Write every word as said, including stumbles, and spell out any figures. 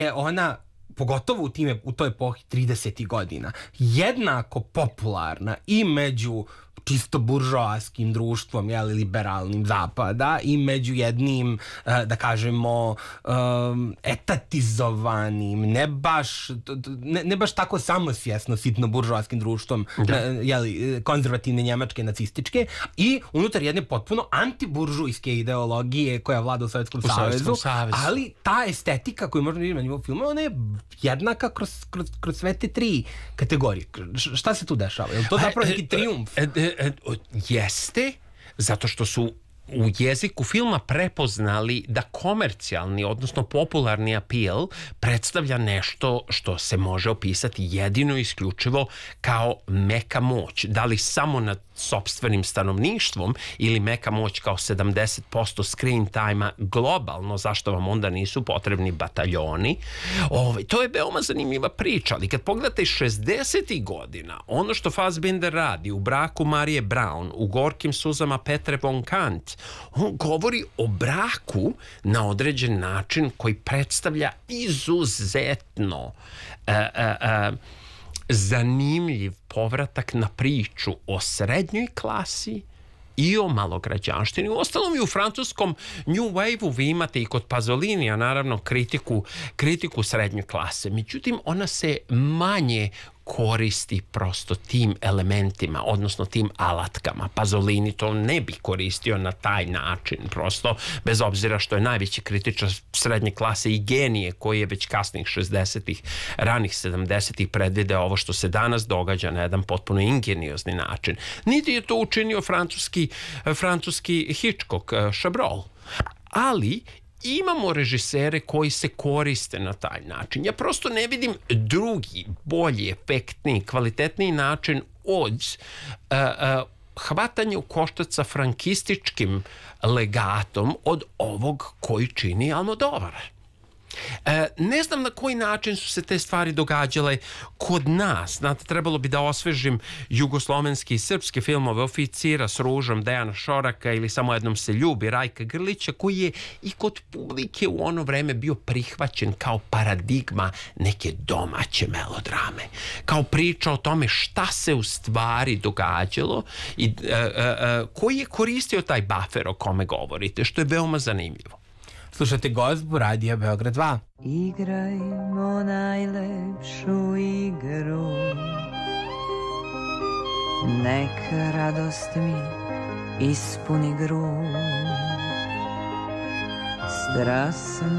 je ona, pogotovo u, time, u toj epohi tridesetih godina, jednako popularna i među čisto buržoaskim društvom, jeli, liberalnim zapada i među jednim, da kažemo, etatizovanim, ne baš, ne, ne baš tako samosvjesno sitno buržoaskim društvom, da. Jeli, konzervativne njemačke, nacističke, i unutar jedne potpuno antiburžujske ideologije koja vlada u Sovjetskom savezu, ali ta estetika koju možemo vidjeti na nivou filma, ona je jednaka kroz, kroz, kroz sve te tri kategorije. Šta se tu dešava? Je li to zapravo neki trijumf? Jeste, zato što su u jeziku filma prepoznali da komercijalni, odnosno popularni apil predstavlja nešto što se može opisati jedino i isključivo kao meka moć. Da li samo nad sopstvenim stanovništvom ili meka moć kao sedamdeset posto screen time-a globalno, zašto vam onda nisu potrebni bataljoni. Ove, to je veoma zanimljiva priča, ali kad pogledate šezdesetih godina, ono što Fassbinder radi u Braku Marije Braun, u Gorkim suzama Petre von Kant, on govori o braku na određen način koji predstavlja izuzetno e, e, e, zanimljiv povratak na priču o srednjoj klasi i o malograđanštini. Uostalom i u francuskom New Wave-u vi imate i kod Pazolinija naravno kritiku, kritiku srednje klase. Međutim, ona se manje koristi prosto tim elementima, odnosno tim alatkama. Pasolini to ne bi koristio na taj način, prosto, bez obzira što je najveći kritičar srednje klase i genije koji je već kasnih šezdesetih, ranih sedamdesetih predvideo ovo što se danas događa na jedan potpuno ingeniozni način. Niti je to učinio francuski, francuski Hitchcock, Chabrol. Ali imamo režisere koji se koriste na taj način. Ja prosto ne vidim drugi, bolji, efektniji, kvalitetniji način od uh, uh, hvatanja u koštac sa frankističkim legatom od ovog koji čini Almodovar. E, ne znam na koji način su se te stvari događale kod nas. Znate, trebalo bi da osvežim jugoslovenski i srpske filmove Oficira s ružom Dejana Šoraka ili Samo jednom se ljubi Rajka Grlića, koji je i kod publike u ono vreme bio prihvaćen kao paradigma neke domaće melodrame, kao priča o tome šta se u stvari događalo i e, e, koji je koristio taj buffer o kome govorite, što je veoma zanimljivo. Slušate Gozbu, Radija Beograd dva. Igrajmo najlepšu igru, nek radost mi ispuni grud. Strasno